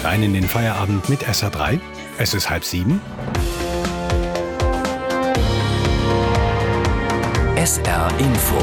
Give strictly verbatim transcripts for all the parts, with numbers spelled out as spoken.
rein in den Feierabend mit S R drei. Es ist halb sieben. S R Info.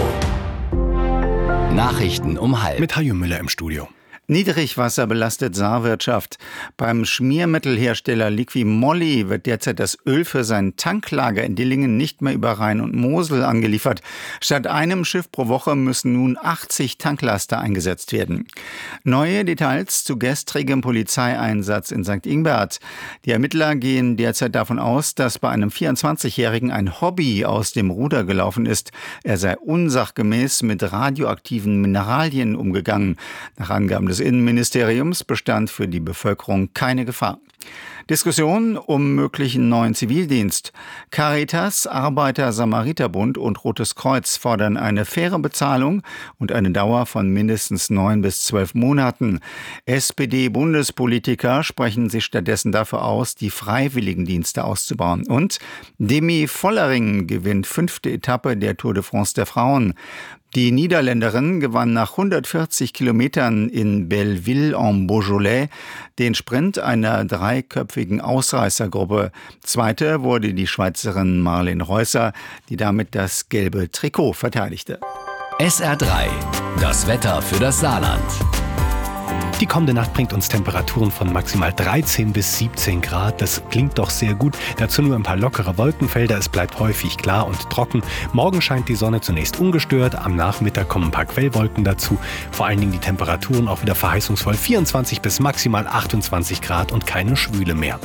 Nachrichten um halb. Mit Hajo Müller im Studio. Niedrigwasser belastet Saarwirtschaft. Beim Schmiermittelhersteller Liqui-Moly wird derzeit das Öl für sein Tanklager in Dillingen nicht mehr über Rhein und Mosel angeliefert. Statt einem Schiff pro Woche müssen nun achtzig Tanklaster eingesetzt werden. Neue Details zu gestrigem Polizeieinsatz in Sankt Ingbert. Die Ermittler gehen derzeit davon aus, dass bei einem vierundzwanzigjährigen ein Hobby aus dem Ruder gelaufen ist. Er sei unsachgemäß mit radioaktiven Mineralien umgegangen. Nach Angaben des des Innenministeriums bestand für die Bevölkerung keine Gefahr. Diskussion um möglichen neuen Zivildienst. Caritas, Arbeiter-Samariter-Bund und Rotes Kreuz fordern eine faire Bezahlung und eine Dauer von mindestens neun bis zwölf Monaten. S P D-Bundespolitiker sprechen sich stattdessen dafür aus, die Freiwilligendienste auszubauen. Und Demi Vollering gewinnt fünfte Etappe der Tour de France der Frauen. Die Niederländerin gewann nach hundertvierzig Kilometern in Belleville-en-Beaujolais den Sprint einer dreiköpfigen Ausreißergruppe. Zweite wurde die Schweizerin Marlene Reusser, die damit das gelbe Trikot verteidigte. S R drei. Das Wetter für das Saarland. Die kommende Nacht bringt uns Temperaturen von maximal dreizehn bis siebzehn Grad. Das klingt doch sehr gut. Dazu nur ein paar lockere Wolkenfelder. Es bleibt häufig klar und trocken. Morgen scheint die Sonne zunächst ungestört. Am Nachmittag kommen ein paar Quellwolken dazu. Vor allen Dingen die Temperaturen auch wieder verheißungsvoll. vierundzwanzig bis maximal achtundzwanzig Grad und keine Schwüle mehr.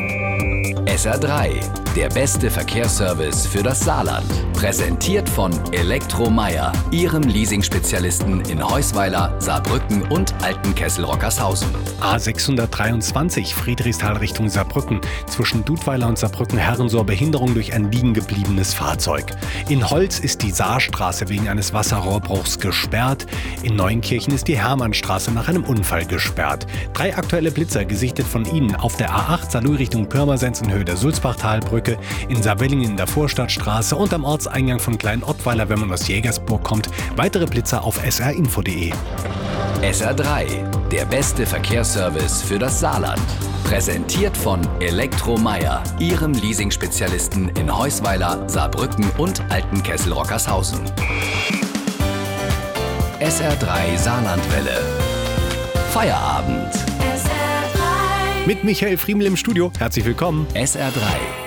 S R drei. Der beste Verkehrsservice für das Saarland. Präsentiert von Elektromeyer, Ihrem Leasing-Spezialisten in Heusweiler, Saarbrücken und Altenkessel-Rockershausen. A sechshundertdreiundzwanzig Friedrichsthal Richtung Saarbrücken. Zwischen Dudweiler und Saarbrücken-Herrensohr Behinderung durch ein liegen gebliebenes Fahrzeug. In Holz ist die Saarstraße wegen eines Wasserrohrbruchs gesperrt. In Neuenkirchen ist die Hermannstraße nach einem Unfall gesperrt. Drei aktuelle Blitzer gesichtet von Ihnen auf der A acht Saarlouis Richtung Pirmasens in Höhe der Sulzbachtalbrücke, in Saarwellingen in der Vorstadtstraße und am Ortseingang von Klein-Ottweiler, wenn man aus Jägersburg kommt. Weitere Blitzer auf s r info punkt d e. S R drei. Der beste Verkehrsservice für das Saarland. Präsentiert von Elektromeyer, Ihrem Leasing-Spezialisten in Heusweiler, Saarbrücken und Altenkessel-Rockershausen. S R drei Saarlandwelle. Feierabend. Mit Michael Friemel im Studio. Herzlich willkommen. S R drei.